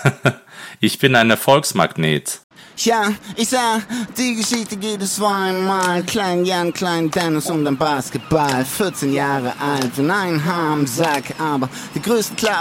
Ich bin ein Erfolgsmagnet. Ja, ich sah, die Geschichte geht es zweimal. Klein Jan, Klein Dennis und ein Basketball. 14 Jahre alt und ein Haar im Sack, aber die größten Klappen